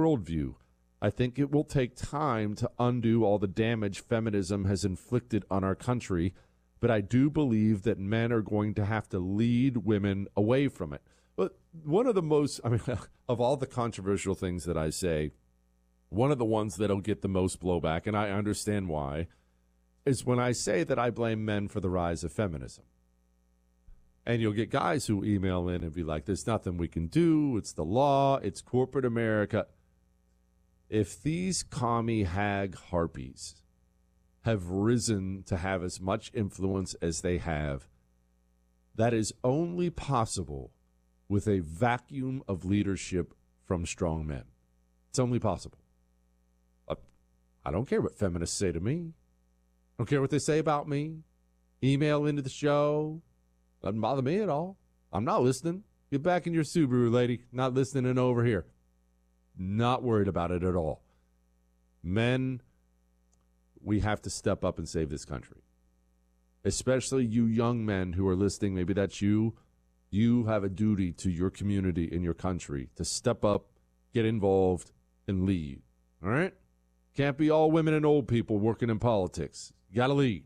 worldview. I think it will take time to undo all the damage feminism has inflicted on our country, but I do believe that men are going to have to lead women away from it. But one of the most, of all the controversial things that I say, one of the ones that'll get the most blowback, and I understand why, is when I say that I blame men for the rise of feminism. And you'll get guys who email in and be like, there's nothing we can do. It's the law. It's corporate America. If these commie hag harpies have risen to have as much influence as they have, that is only possible with a vacuum of leadership from strong men. It's only possible. I don't care what feminists say to me. I don't care what they say about me. Email into the show. Doesn't bother me at all. I'm not listening. Get back in your Subaru, lady. Not listening over here. Not worried about it at all. Men, we have to step up and save this country. Especially you young men who are listening. Maybe that's you. You have a duty to your community and your country to step up, get involved, and lead. All right? Can't be all women and old people working in politics. You got to lead.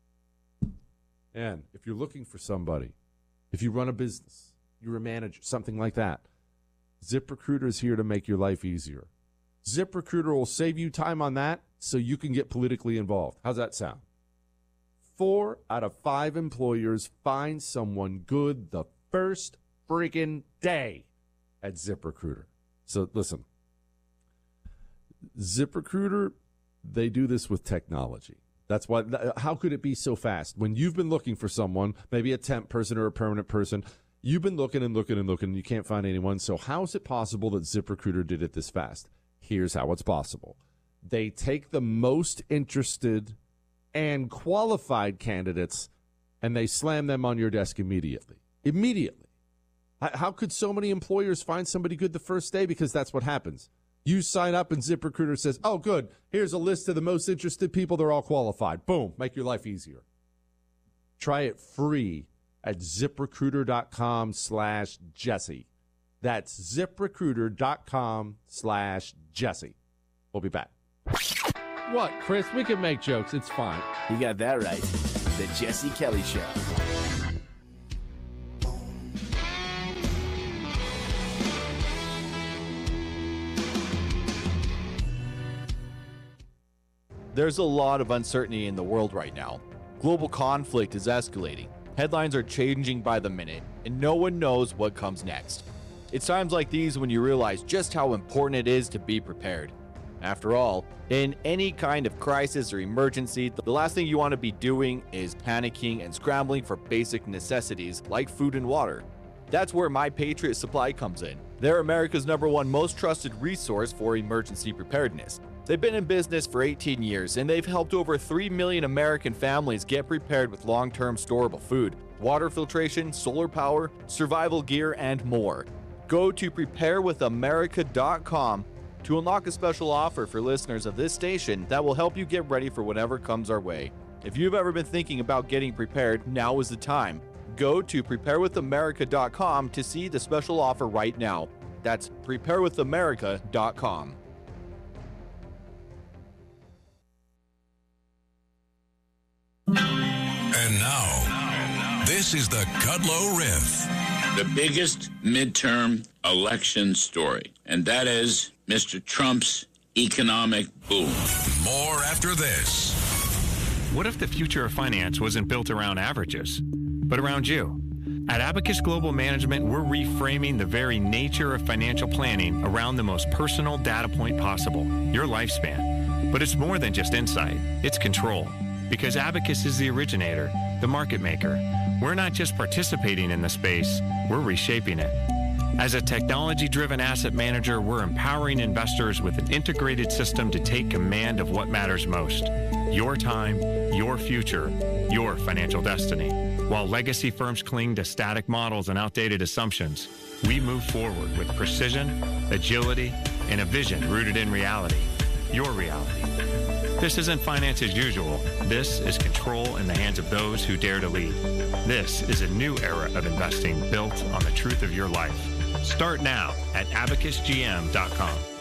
And if you're looking for somebody, if you run a business, you're a manager, something like that, ZipRecruiter is here to make your life easier. ZipRecruiter will save you time on that so you can get politically involved. How's that sound? 4 out of 5 employers find someone good the first freaking day at ZipRecruiter. So listen, ZipRecruiter, they do this with technology. That's why. How could it be so fast? When you've been looking for someone, maybe a temp person or a permanent person, you've been looking and looking and looking, and you can't find anyone. So how is it possible that ZipRecruiter did it this fast? Here's how it's possible. They take the most interested and qualified candidates, and they slam them on your desk immediately. Immediately. How could so many employers find somebody good the first day? Because that's what happens. You sign up and ZipRecruiter says, oh, good, here's a list of the most interested people. They're all qualified. Boom, make your life easier. Try it free at ZipRecruiter.com/Jesse. That's ZipRecruiter.com/Jesse. We'll be back. What, Chris? We can make jokes. It's fine. You got that right. The Jesse Kelly Show. There's a lot of uncertainty in the world right now. Global conflict is escalating. Headlines are changing by the minute, and no one knows what comes next. It's times like these when you realize just how important it is to be prepared. After all, in any kind of crisis or emergency, the last thing you want to be doing is panicking and scrambling for basic necessities like food and water. That's where My Patriot Supply comes in. They're America's #1 most trusted resource for emergency preparedness. They've been in business for 18 years, and they've helped over 3 million American families get prepared with long-term storable food, water filtration, solar power, survival gear, and more. Go to preparewithamerica.com to unlock a special offer for listeners of this station that will help you get ready for whatever comes our way. If you've ever been thinking about getting prepared, now is the time. Go to preparewithamerica.com to see the special offer right now. That's preparewithamerica.com. And now, this is the Kudlow Riff. The biggest midterm election story, and that is Mr. Trump's economic boom. More after this. What if the future of finance wasn't built around averages, but around you? At Abacus Global Management, we're reframing the very nature of financial planning around the most personal data point possible, your lifespan. But it's more than just insight, it's control. Because Abacus is the originator, the market maker. We're not just participating in the space, we're reshaping it. As a technology-driven asset manager, we're empowering investors with an integrated system to take command of what matters most. Your time, your future, your financial destiny. While legacy firms cling to static models and outdated assumptions, we move forward with precision, agility, and a vision rooted in reality. Your reality. This isn't finance as usual. This is control in the hands of those who dare to lead. This is a new era of investing built on the truth of your life. Start now at abacusgm.com.